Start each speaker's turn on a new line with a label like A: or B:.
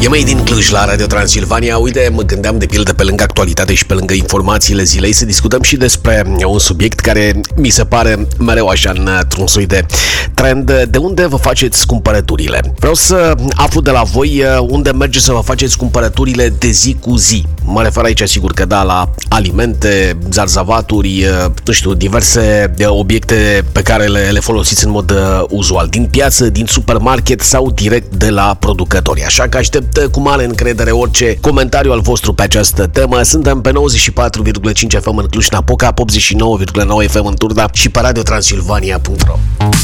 A: E mai din Cluj la Radio Transilvania. Uite, mă gândeam de pildă pe lângă actualitate și pe lângă informațiile zilei să discutăm și despre un subiect care mi se pare mereu așa într-un soi de trend. De unde vă faceți cumpărăturile? Vreau să aflu de la voi unde mergeți să vă faceți cumpărăturile de zi cu zi. Mă refer aici sigur că da, la alimente, zarzavaturi, nu știu, diverse obiecte pe care le folosiți în mod uzual, din piață, din supermarket sau direct de la producători. Așa că aștept cu mare încredere orice comentariu al vostru pe această temă. Suntem pe 94,5 FM în Cluj-Napoca, 89,9 FM în Turda și pe radiotransilvania.ro.